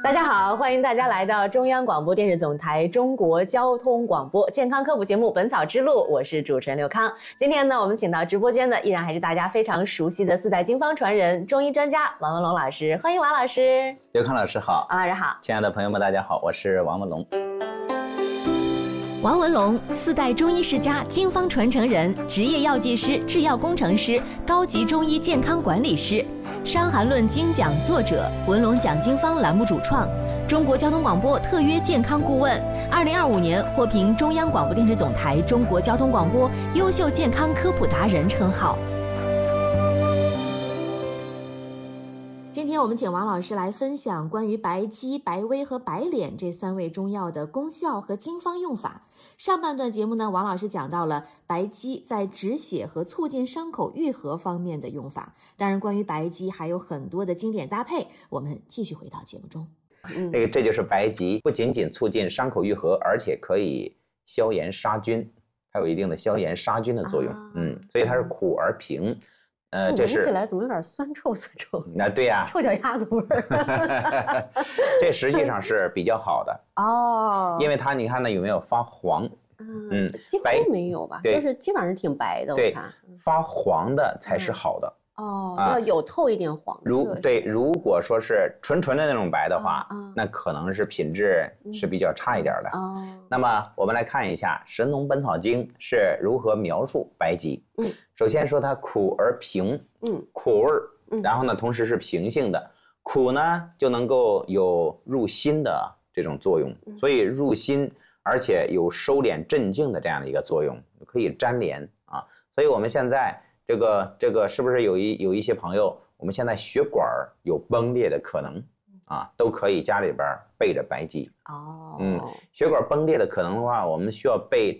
大家好，欢迎大家来到中央广播电视总台中国交通广播健康科普节目《本草之路》，我是主持人刘康。今天呢，我们请到直播间的依然还是大家非常熟悉的4代经方传人、中医专家王文龙老师，欢迎王老师。 刘康老师好， 王老师好， 亲爱的朋友们，大家好，我是王文龙。 王文龙，4代中医世家、经方传承人，职业药剂师、制药工程师，高级中医健康管理师，《伤寒论》精讲作者，文龙讲经方栏目主创，中国交通广播特约健康顾问，2025年获评中央广播电视总台中国交通广播优秀健康科普达人称号。今天我们请王老师来分享关于白鸡、白威和白脸这3味中药的功效和经方用法。上半段节目呢，王老师讲到了白鸡在止血和促进伤口愈合方面的用法。当然，关于白鸡还有很多的经典搭配，我们继续回到节目中。 这就是白及，不仅仅促进伤口愈合，而且可以消炎杀菌，它有一定的消炎杀菌的作用。所以它是苦而平。这是闻起来怎么有点酸臭？ 对呀， 臭脚丫子味儿。 这实际上是比较好的哦， 因为它你看它有没有发黄？ 几乎没有吧，就是基本上是挺白的。 对， 我看发黄的才是好的。 要有透一点黄色。 如果说是纯的那种白的话，那可能是品质是比较差一点的。那么我们来看一下《神农本草经》是如何描述白及。首先说它苦而平，苦味儿，然后呢，同时是平性的。苦呢就能够有入心的这种作用，所以入心，而且有收敛镇静的这样的一个作用，可以粘连啊。所以我们现在这个是不是有一些朋友，我们现在血管有崩裂的可能啊，都可以家里边备着白及。血管崩裂的可能的话，我们需要备